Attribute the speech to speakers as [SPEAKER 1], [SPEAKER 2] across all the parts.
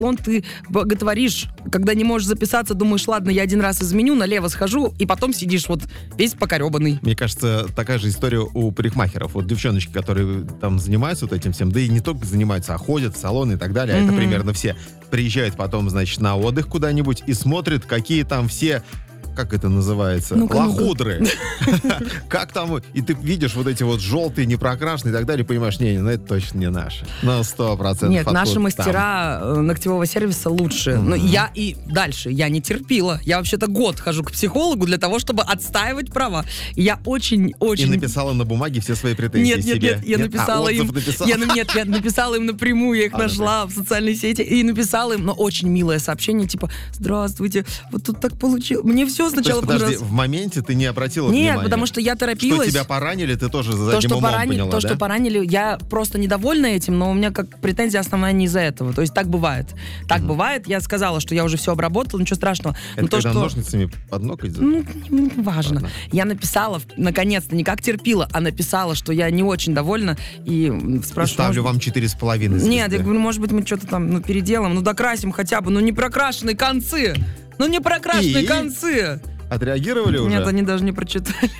[SPEAKER 1] ты боготворишь, когда не можешь записаться, думаешь, ладно, я один раз изменю, налево схожу, и потом сидишь вот весь покоребанный.
[SPEAKER 2] Мне кажется, такая же история у парикмахеров. Вот девчоночки, которые там занимаются вот этим всем, да и не только занимаются, а ходят в салоны и так далее, а это примерно все, приезжают потом, значит, на отдых куда-нибудь и смотрят, какие там все... Как это называется? Лохудры. Как там... И ты видишь вот эти вот желтые, непрокрашенные и так далее, и понимаешь, ну это точно не наши. Ну, 100%.
[SPEAKER 1] Нет, наши мастера ногтевого сервиса лучше. Но я и дальше, я не терпила. Я вообще-то год хожу к психологу для того, чтобы отстаивать права. Я очень-очень...
[SPEAKER 2] И написала на бумаге все свои претензии себе.
[SPEAKER 1] Нет, я написала им... Я написала им напрямую, я их нашла в социальной сети, и написала им, очень милое сообщение, типа, здравствуйте, вот тут так получилось. Мне все сначала
[SPEAKER 2] подожди, в моменте ты не обратила внимания?
[SPEAKER 1] Нет, потому что я торопилась.
[SPEAKER 2] Что тебя поранили, ты тоже задним умом поняла,
[SPEAKER 1] что поранили, я просто недовольна этим, но у меня как претензия основная не из-за этого. То есть так бывает. Так бывает. Я сказала, что я уже все обработала, ничего страшного.
[SPEAKER 2] Это
[SPEAKER 1] но
[SPEAKER 2] когда ножницами под ноготь?
[SPEAKER 1] Не важно. Я написала, наконец-то, не как терпила, а написала, что я не очень довольна, и спрашиваю...
[SPEAKER 2] Ставлю вам 4,5 звезды.
[SPEAKER 1] Нет, я говорю, может быть, мы что-то там переделаем, докрасим хотя бы, не прокрашенные концы. Не прокрашенные концы.
[SPEAKER 2] Отреагировали уже?
[SPEAKER 1] Нет, они даже не прочитали.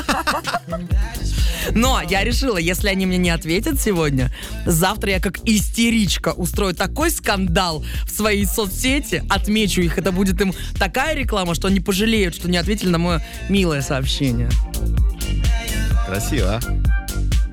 [SPEAKER 1] Но я решила, если они мне не ответят сегодня, завтра я как истеричка устрою такой скандал в своей соцсети, отмечу их, это будет им такая реклама, что они пожалеют, что не ответили на мое милое сообщение.
[SPEAKER 2] Красиво, а?